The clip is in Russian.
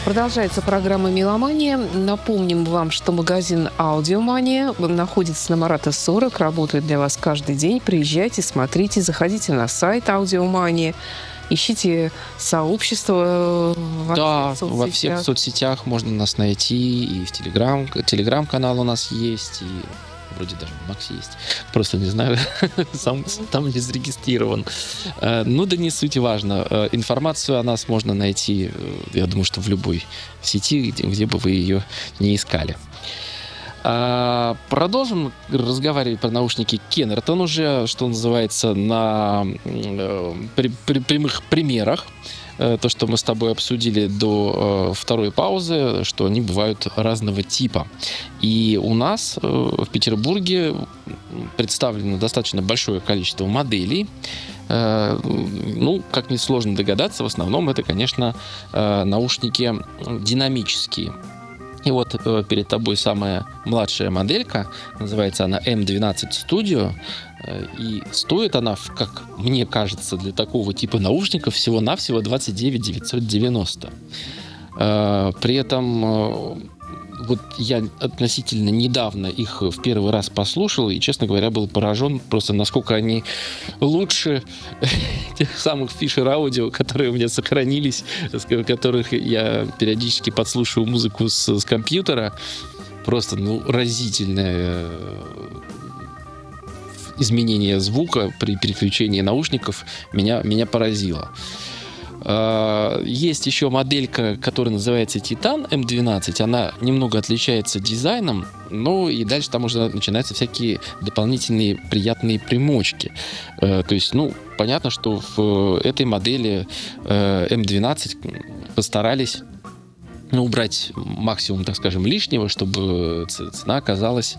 Продолжается программа «Меломания». Напомним вам, что магазин «Аудиомания» находится на Марата 40, работает для вас каждый день. Приезжайте, смотрите, заходите на сайт «Аудиомания». Ищите сообщество во всех соцсетях можно нас найти, и в Телеграм-канал у нас есть, и вроде даже Макс есть. Просто не знаю, сам там не зарегистрирован. Ну да не суть важно. Информацию о нас можно найти, я думаю, что в любой сети, где бы вы ее не искали. Продолжим разговаривать про наушники Kenerton уже, что называется, на прямых примерах. То, что мы с тобой обсудили до второй паузы, что они бывают разного типа. И у нас в Петербурге представлено достаточно большое количество моделей. Ну, как несложно догадаться, в основном это, конечно, наушники динамические. И вот перед тобой самая младшая моделька, называется она M12 Studio, и стоит она, как мне кажется, для такого типа наушников всего-навсего 29 990. При этом вот я относительно недавно их в первый раз послушал, и, честно говоря, был поражен просто, насколько они лучше тех самых Fisher Audio, которые у меня сохранились, с которых я периодически подслушиваю музыку с компьютера. Просто, разительное изменение звука при переключении наушников меня поразило. Есть еще моделька, которая называется Titan M12. Она немного отличается дизайном, и дальше там уже начинаются всякие дополнительные приятные примочки. То есть, понятно, что в этой модели M12 постарались убрать максимум, так скажем, лишнего, чтобы цена оказалась